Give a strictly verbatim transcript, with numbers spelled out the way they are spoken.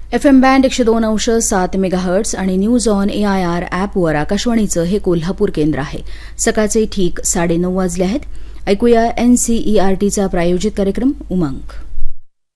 F M band एकशे दोन अंश सात मेगाहर्ट्स आणि न्यूज ऑन एआयआर ॲपवर आकाशवाणीचं हे कोल्हापूर केंद्र आहे. सकाळचे ठीक साडेनऊ वाजले आहेत. ऐकूया एनसीईआरटीचा प्रायोजित कार्यक्रम उमंग.